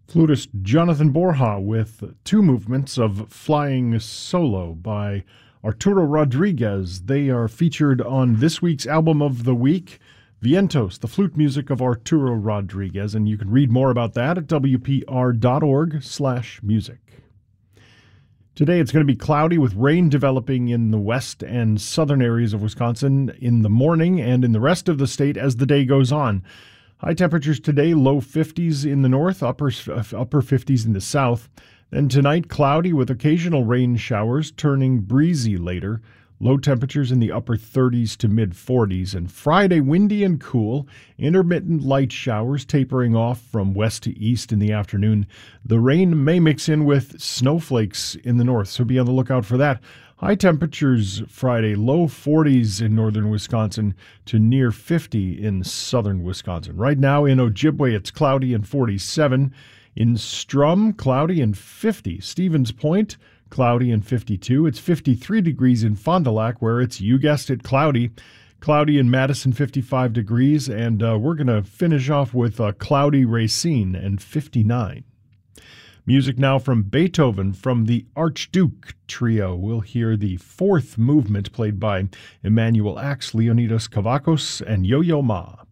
Flutist Jonathan Borja with two movements of Flying Solo by Arturo Rodriguez. They are featured on this week's album of the week, Vientos, the flute music of Arturo Rodriguez, and you can read more about that at wpr.org/music. Today it's going to be cloudy with rain developing in the west and southern areas of Wisconsin in the morning and in the rest of the state as the day goes on. High temperatures today, low 50s in the north, upper 50s in the south. Then tonight, cloudy with occasional rain showers, turning breezy later. Low temperatures in the upper 30s to mid 40s. And Friday, windy and cool, intermittent light showers tapering off from west to east in the afternoon. The rain may mix in with snowflakes in the north, so be on the lookout for that. High temperatures Friday, low 40s in northern Wisconsin to near 50 in southern Wisconsin. Right now in Ojibwe, it's cloudy and 47. In Strum, cloudy and 50. Stevens Point, cloudy and 52. It's 53 degrees in Fond du Lac, where it's, you guessed it, cloudy. Cloudy in Madison, 55 degrees. And we're going to finish off with cloudy Racine and 59. Music now from Beethoven from the Archduke Trio. We'll hear the fourth movement played by Emanuel Ax, Leonidas Kavakos, and Yo-Yo Ma.